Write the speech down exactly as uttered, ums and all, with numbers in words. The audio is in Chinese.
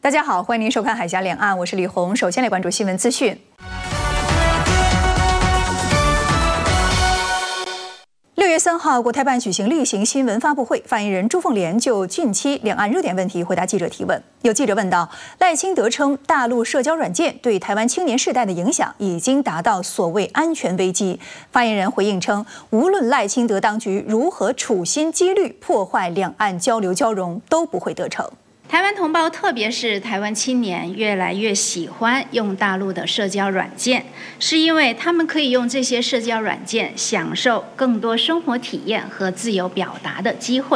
大家好，欢迎您收看《海峡两岸》，我是李红。首先来关注新闻资讯。六月三号，国台办举行例行新闻发布会，发言人朱凤莲就近期两岸热点问题回答记者提问。有记者问到，赖清德称大陆社交软件对台湾青年世代的影响已经达到所谓安全危机。发言人回应称，无论赖清德当局如何处心积虑破坏两岸交流交融，都不会得逞。 台湾同胞，特别是台湾青年，越来越喜欢用大陆的社交软件，是因为他们可以用这些社交软件享受更多生活体验和自由表达的机会。